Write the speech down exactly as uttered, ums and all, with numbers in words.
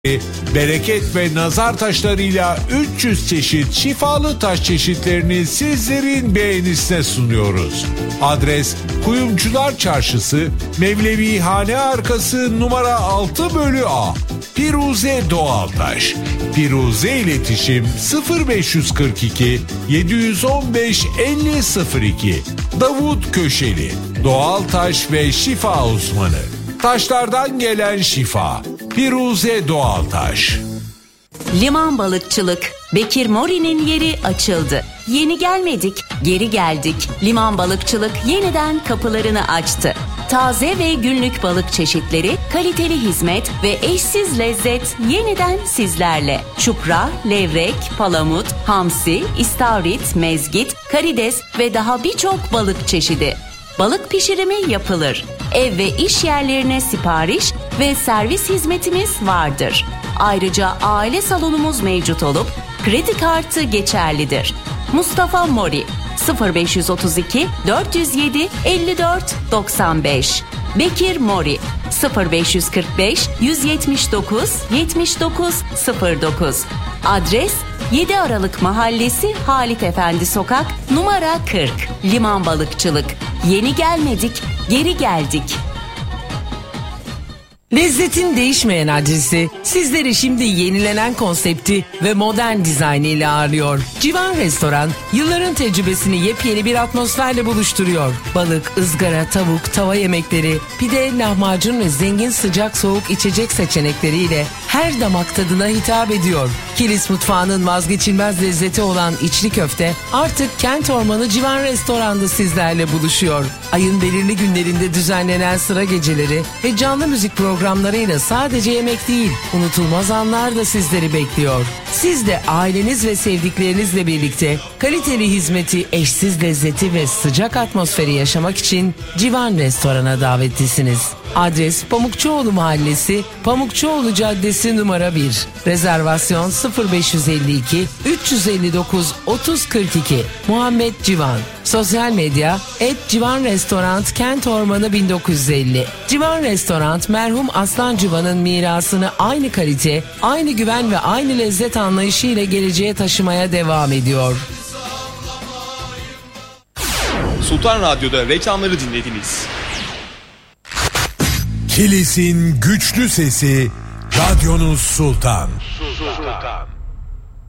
bereket ve nazar taşlarıyla üç yüz çeşit şifalı taş çeşitlerini sizlerin beğenisine sunuyoruz. Adres Kuyumcular Çarşısı, Mevlevihane Arkası numara altı bölü A. Firuze Doğaltaş. Firuze İletişim sıfır beş kırk iki yedi yüz on beş elli sıfır iki. Davut Köşeli, Doğaltaş ve şifa uzmanı. Taşlardan gelen şifa. Firuze Doğaltaş. Liman balıkçılık. Bekir Mori'nin yeri açıldı. Yeni gelmedik, geri geldik. Liman balıkçılık yeniden kapılarını açtı. Taze ve günlük balık çeşitleri, kaliteli hizmet ve eşsiz lezzet yeniden sizlerle. Çupra, levrek, palamut, hamsi, istavrit, mezgit, karides ve daha birçok balık çeşidi. Balık pişirimi yapılır. Ev ve iş yerlerine sipariş ve servis hizmetimiz vardır. Ayrıca aile salonumuz mevcut olup kredi kartı geçerlidir. Mustafa Mori sıfır beş otuz iki dört yüz yedi elli dört doksan beş. Bekir Mori sıfır beş kırk beş yüz yetmiş dokuz yetmiş dokuz sıfır dokuz. Adres yedi Aralık Mahallesi Halit Efendi Sokak numara kırk. Liman balıkçılık. Yeni gelmedik, geri geldik. Lezzetin değişmeyen adresi sizleri şimdi yenilenen konsepti ve modern dizaynı ile ağırlıyor. Civan Restoran yılların tecrübesini yepyeni bir atmosferle buluşturuyor. Balık, ızgara, tavuk, tava yemekleri, pide, lahmacun ve zengin sıcak soğuk içecek seçenekleriyle her damak tadına hitap ediyor. Kilis mutfağının vazgeçilmez lezzeti olan içli köfte artık Kent Ormanı Civan Restoran'da sizlerle buluşuyor. Ayın belirli günlerinde düzenlenen sıra geceleri ve canlı müzik programlarıyla sadece yemek değil, unutulmaz anlar da sizleri bekliyor. Siz de aileniz ve sevdiklerinizle birlikte kaliteli hizmeti, eşsiz lezzeti ve sıcak atmosferi yaşamak için Civan Restoran'a davetlisiniz. Adres Pamukçuoğlu Mahallesi, Pamukçuoğlu Caddesi numara bir. Rezervasyon sıfır beş elli iki üç yüz elli dokuz otuz kırk iki. Muhammed Civan. Sosyal medya et Civan Restorant Kent Ormanı bin dokuz yüz elli. Civan Restorant merhum Aslan Civan'ın mirasını aynı kalite, aynı güven ve aynı lezzet anlayışı ile geleceğe taşımaya devam ediyor. Sultan Radyo'da reklamları dinlediniz. Kilis'in güçlü sesi, radyonuz Sultan.